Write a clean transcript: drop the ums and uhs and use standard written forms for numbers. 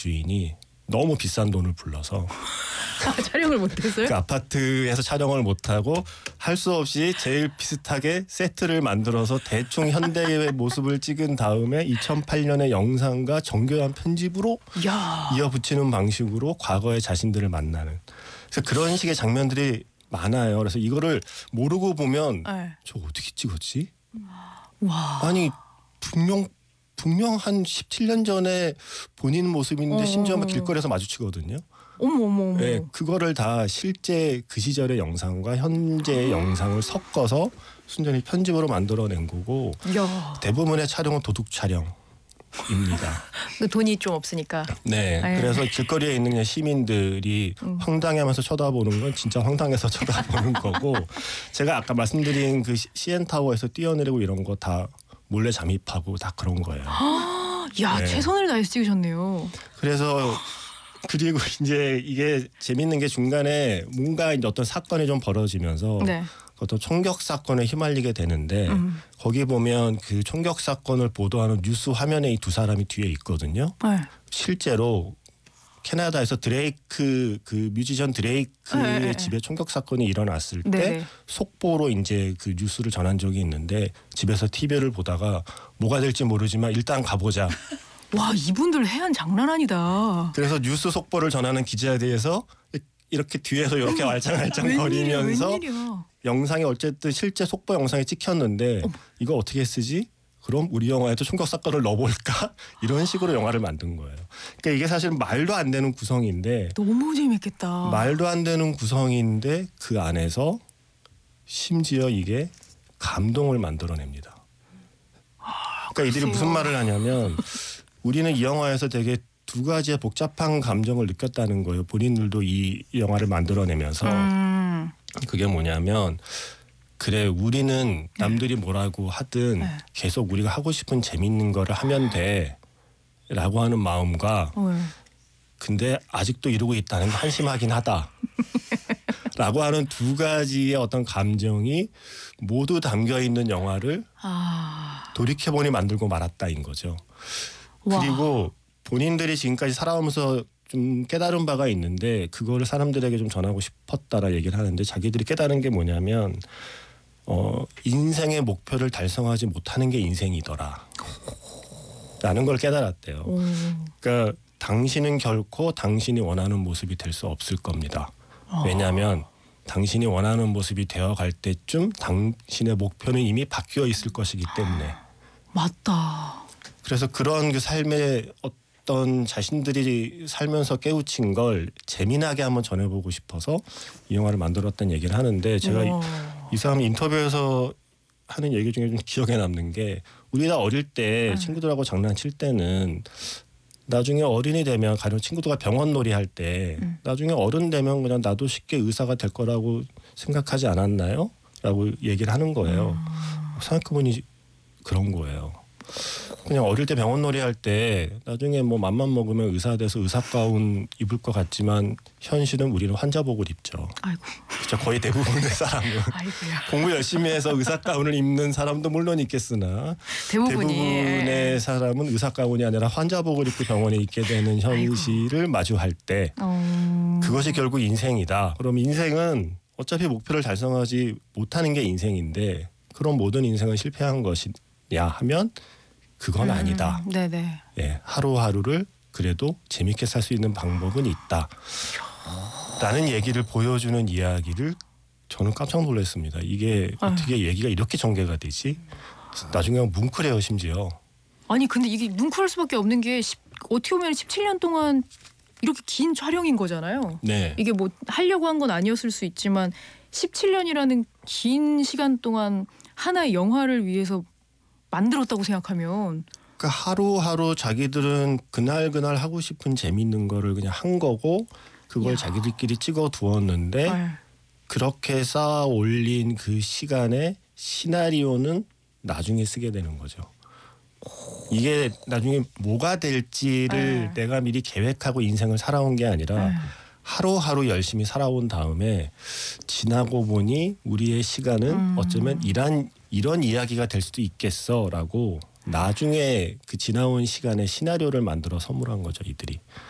주인이 너무 비싼 돈을 불러서 촬영을 못했어요? 그 아파트에서 촬영을 못하고 할 수 없이 제일 비슷하게 세트를 만들어서 대충 현대의 모습을 찍은 다음에 2008년의 영상과 정교한 편집으로 야. 이어붙이는 방식으로 과거의 자신들을 만나는, 그래서 그런 식의 장면들이 많아요. 그래서 이거를 모르고 보면 네. 저 어떻게 찍었지? 와. 아니 분명 한 17년 전에 본인 모습인데 심지어 막 길거리에서 마주치거든요. 어머. 네, 그거를 다 실제 그 시절의 영상과 현재의 영상을 섞어서 순전히 편집으로 만들어낸 거고, 야. 대부분의 촬영은 도둑 촬영입니다. 돈이 좀 없으니까. 네, 에이. 그래서 길거리에 있는 그냥 시민들이 황당해하면서 쳐다보는 건 진짜 황당해서 쳐다보는 거고, 제가 아까 말씀드린 그 CN타워에서 뛰어내리고 이런 거 다 몰래 잠입하고 다 그런 거예요. 야, 네. 최선을 다해서 찍으셨네요. 그래서 그리고 이제 이게 재밌는 게 중간에 뭔가 이제 어떤 사건이 좀 벌어지면서 네. 어떤 총격 사건에 휘말리게 되는데 거기 보면 그 총격 사건을 보도하는 뉴스 화면에 이 두 사람이 뒤에 있거든요. 네. 실제로 캐나다에서 드레이크, 그 뮤지션 드레이크의 네. 집에 총격 사건이 일어났을 때 네네. 속보로 이제 그 뉴스를 전한 적이 있는데, 집에서 TV를 보다가 뭐가 될지 모르지만 일단 가보자. 와, 이분들 해안 장난 아니다. 그래서 뉴스 속보를 전하는 기자에 대해서 이렇게 뒤에서 이렇게 왈짱왈짱 거리면서 웬일이야. 영상이 어쨌든 실제 속보 영상에 찍혔는데 이거 어떻게 쓰지? 그럼 우리 영화에도 총격 사건을 넣어볼까? 이런 식으로 영화를 만든 거예요. 그러니까 이게 사실 말도 안 되는 구성인데, 너무 재밌겠다. 말도 안 되는 구성인데 그 안에서 심지어 이게 감동을 만들어냅니다. 그러니까 이들이 무슨 말을 하냐면, 우리는 이 영화에서 되게 두 가지의 복잡한 감정을 느꼈다는 거예요. 본인들도 이 영화를 만들어내면서. 그게 뭐냐면, 그래 우리는 남들이 뭐라고 하든 계속 우리가 하고 싶은 재밌는 거를 하면 돼 라고 하는 마음과, 근데 아직도 이러고 있다는 게 한심하긴 하다 라고 하는 두 가지의 어떤 감정이 모두 담겨있는 영화를 돌이켜보니 만들고 말았다인 거죠. 와. 그리고 본인들이 지금까지 살아오면서 좀 깨달은 바가 있는데 그거를 사람들에게 좀 전하고 싶었다라 얘기를 하는데, 자기들이 깨달은 게 뭐냐면 인생의 목표를 달성하지 못하는 게 인생이더라 라는 걸 깨달았대요. 그러니까 당신은 결코 당신이 원하는 모습이 될 수 없을 겁니다. 왜냐하면 당신이 원하는 모습이 되어갈 때쯤 당신의 목표는 이미 바뀌어 있을 것이기 때문에. 맞다. 그래서 그런 그 삶의 어떤 자신들이 살면서 깨우친 걸 재미나게 한번 전해보고 싶어서 이 영화를 만들었다는 얘기를 하는데, 제가 이 사람 인터뷰에서 하는 얘기 중에 좀 기억에 남는 게, 우리 다 어릴 때 친구들하고 장난칠 때는 나중에 어른이 되면, 가령 친구들과 병원 놀이 할 때 나중에 어른 되면 그냥 나도 쉽게 의사가 될 거라고 생각하지 않았나요? 라고 얘기를 하는 거예요. 생각해보니 그런 거예요. 그냥 어릴 때 병원 놀이 할 때 나중에 뭐 맘만 먹으면 의사 돼서 의사 가운 입을 것 같지만 현실은 우리는 환자복을 입죠. 아이고. 그렇죠. 거의 대부분의 사람은 아이고야. 공부 열심히 해서 의사 가운을 입는 사람도 물론 있겠으나 대부분의 사람은 의사 가운이 아니라 환자복을 입고 병원에 있게 되는 현실을 마주할 때 그것이 결국 인생이다. 그럼 인생은 어차피 목표를 달성하지 못하는 게 인생인데, 그럼 모든 인생은 실패한 것이냐 하면 그건 아니다. 네네. 예, 하루하루를 그래도 재밌게 살 수 있는 방법은 있다. 라는 얘기를 보여주는 이야기를 저는 깜짝 놀랐습니다. 이게 어떻게 얘기가 이렇게 전개가 되지? 나중에 뭉클해요, 심지어. 아니 근데 이게 뭉클할 수밖에 없는 게 어떻게 보면 17년 동안 이렇게 긴 촬영인 거잖아요. 네. 이게 뭐 하려고 한 건 아니었을 수 있지만 17년이라는 긴 시간 동안 하나의 영화를 위해서 만들었다고 생각하면, 그러니까 하루하루 자기들은 그날 하고 싶은 재밌는 거를 그냥 한 거고, 그걸 자기들끼리 찍어 두었는데 그렇게 쌓아 올린 그 시간의 시나리오는 나중에 쓰게 되는 거죠. 이게 나중에 뭐가 될지를 내가 미리 계획하고 인생을 살아온 게 아니라 하루하루 열심히 살아온 다음에 지나고 보니 우리의 시간은 어쩌면 이런 이야기가 될 수도 있겠어라고 나중에 그 지나온 시간에 시나리오를 만들어 선물한 거죠, 이들이.